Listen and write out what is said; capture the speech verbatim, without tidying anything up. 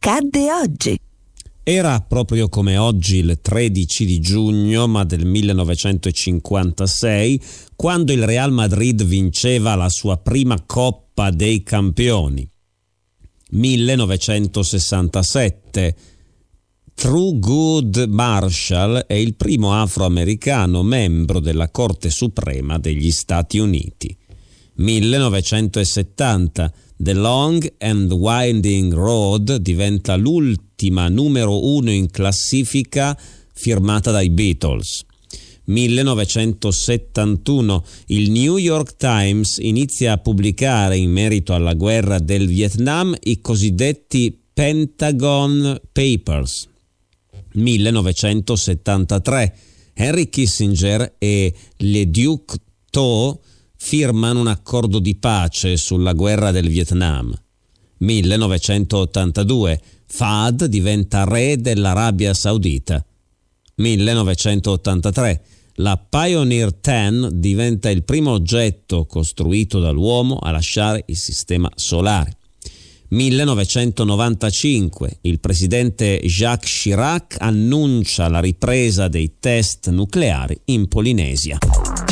accadde oggi. Era proprio come oggi il tredici di giugno, ma del millenovecentocinquantasei, quando il Real Madrid vinceva la sua prima Coppa dei Campioni. millenovecentosessantasette. Thurgood Marshall è il primo afroamericano membro della Corte Suprema degli Stati Uniti. millenovecentosettanta. The Long and Winding Road diventa l'ultima numero uno in classifica firmata dai Beatles. millenovecentosettantuno. Il New York Times inizia a pubblicare in merito alla guerra del Vietnam i cosiddetti Pentagon Papers. millenovecentosettantatré. Henry Kissinger e Le Duc Tho firmano un accordo di pace sulla guerra del Vietnam. millenovecentottantadue. Fahd diventa re dell'Arabia Saudita. millenovecentottantatré. La Pioneer dieci diventa il primo oggetto costruito dall'uomo a lasciare il sistema solare. millenovecentonovantacinque. Il presidente Jacques Chirac annuncia la ripresa dei test nucleari in Polinesia.